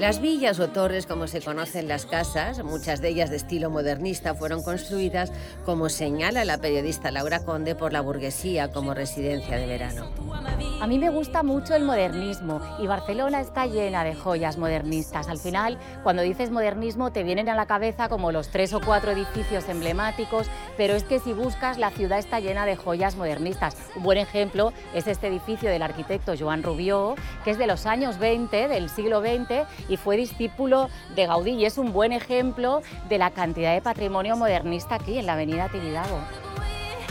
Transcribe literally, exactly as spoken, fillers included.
Las villas o torres, como se conocen las casas, muchas de ellas de estilo modernista, fueron construidas, como señala la periodista Laura Conde, por la burguesía como residencia de verano. A mí me gusta mucho el modernismo y Barcelona está llena de joyas modernistas. Al final, cuando dices modernismo te vienen a la cabeza como los tres o cuatro edificios emblemáticos, pero es que si buscas, la ciudad está llena de joyas modernistas. Un buen ejemplo es este edificio del arquitecto Joan Rubió, que es de los años veinte, del siglo veinte, y fue discípulo de Gaudí, y es un buen ejemplo de la cantidad de patrimonio modernista aquí en la avenida Tibidabo.